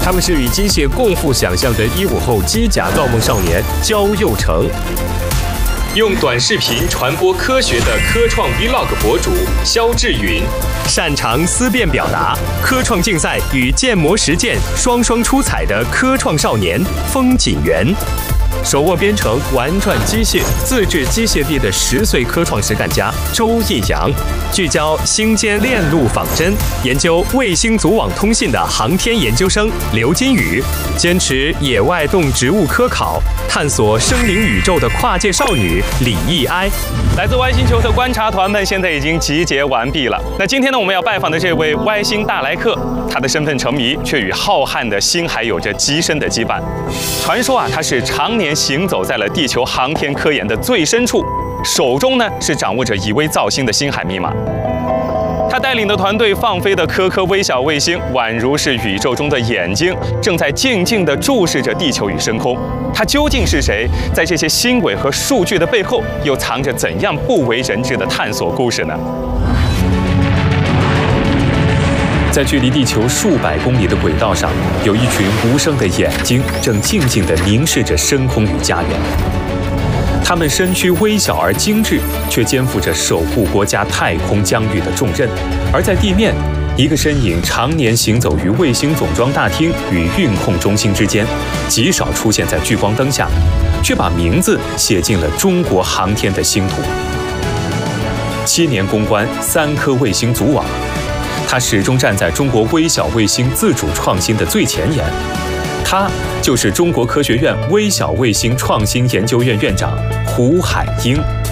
他们是与机械共赴想象的15后机甲造梦少年焦佑成。用短视频传播科学的科创 Vlog 博主肖志云，擅长思辨表达，科创竞赛与建模实践双出彩的科创少年风景园。手握编程、玩转机械、自制机械臂的10岁科创实干家周义阳，聚焦星间链路仿真，研究卫星组网通信的航天研究生刘金宇，坚持野外动植物科考，探索生灵宇宙的跨界少女李易哀。来自 Y 星球的观察团们现在已经集结完毕了。那今天呢，我们要拜访的这位 Y 星大来客，他的身份成谜却与浩瀚的星海有着极深的羁绊。传说啊，他是常年行走在了地球航天科研的最深处，手中呢是掌握着以微造星的星海密码。他带领的团队放飞的颗微小卫星，宛如是宇宙中的眼睛，正在静静地注视着地球与深空。他究竟是谁？在这些星轨和数据的背后，又藏着怎样不为人知的探索故事呢？在距离地球数百公里的轨道上，有一群无声的眼睛，正静静地凝视着深空与家园。他们身躯微小而精致，却肩负着守护国家太空疆域的重任。而在地面，一个身影常年行走于卫星总装大厅与运控中心之间，极少出现在聚光灯下，却把名字写进了中国航天的星图。7年攻关3颗卫星组网，他始终站在中国微小卫星自主创新的最前沿。他就是中国科学院微小卫星创新研究院院长胡海英。